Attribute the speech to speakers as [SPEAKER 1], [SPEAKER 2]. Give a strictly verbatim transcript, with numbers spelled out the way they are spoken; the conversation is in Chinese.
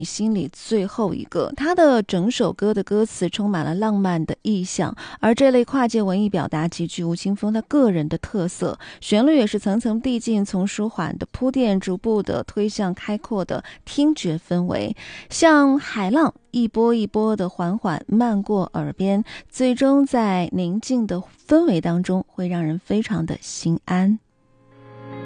[SPEAKER 1] 心里最后一个。他的整首歌的歌词充满了浪漫的意象，而这类跨界文艺表达极具吴青峰他个人的特色，旋律也是层层递进，从舒缓的铺垫逐步的推向开阔的听觉氛围，像海浪一波一波的缓缓漫过耳边，最终在宁静的氛围当中会让人非常的心安。